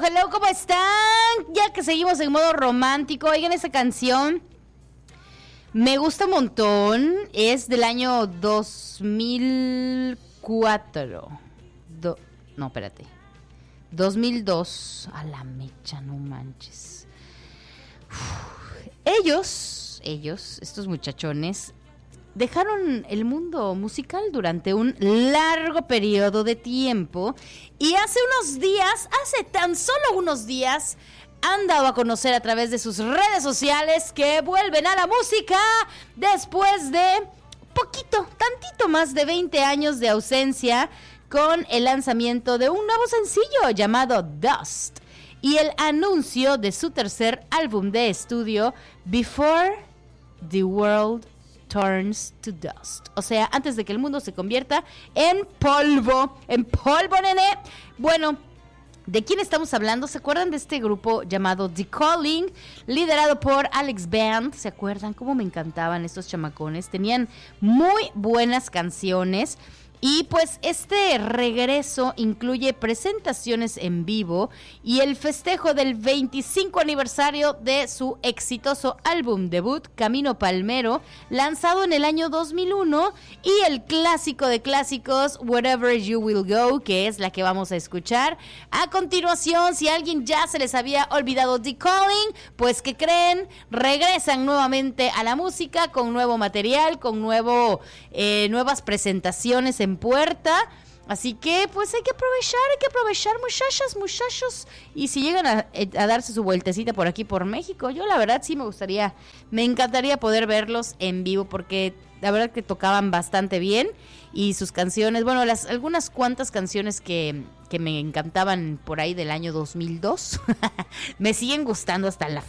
hello, ¿cómo están? Ya que seguimos en modo romántico, oigan esta canción. Me gusta un montón. Es del año 2004. No, espérate. 2002. A la mecha, no manches. Ellos, estos muchachones, dejaron el mundo musical durante un largo periodo de tiempo y hace tan solo unos días, han dado a conocer a través de sus redes sociales que vuelven a la música después de tantito más de 20 años de ausencia, con el lanzamiento de un nuevo sencillo llamado Dust y el anuncio de su tercer álbum de estudio, Before the World Turns to Dust. O sea, antes de que el mundo se convierta en polvo, nene. Bueno, ¿de quién estamos hablando? ¿Se acuerdan de este grupo llamado The Calling, liderado por Alex Band? ¿Se acuerdan cómo me encantaban estos chamacones? Tenían muy buenas canciones. Y pues este regreso incluye presentaciones en vivo y el festejo del 25 aniversario de su exitoso álbum debut, Camino Palmero, lanzado en el año 2001, y el clásico de clásicos, Wherever You Will Go, que es la que vamos a escuchar a continuación. Si a alguien ya se les había olvidado The Calling, pues ¿qué creen? Regresan nuevamente a la música con nuevo material, con nuevas presentaciones en puerta, así que pues hay que aprovechar, muchachos, y si llegan a darse su vueltecita por aquí por México, yo la verdad sí me encantaría poder verlos en vivo, porque la verdad que tocaban bastante bien y sus canciones, bueno, algunas cuantas canciones que me encantaban por ahí del año 2002 me siguen gustando hasta la